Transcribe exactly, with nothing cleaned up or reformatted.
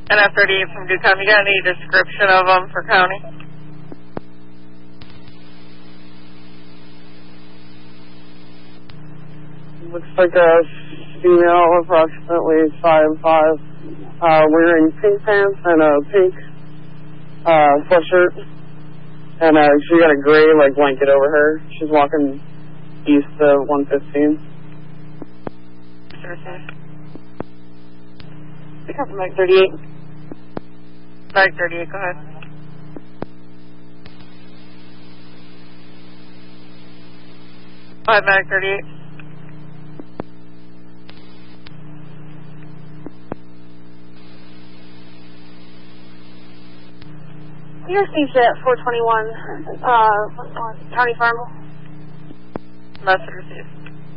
N F thirty-eight from Ducom. You got any description of them for county? Looks like a female, approximately five five, uh, wearing pink pants and a pink uh, sweatshirt, and uh, she got a gray like blanket over her. She's walking east to one fifteen. Pick up Mag thirty-eight. Mag thirty-eight, go ahead. Go ahead, Mag thirty-eight. You're received at four twenty-one, uh, County Farm. Message received.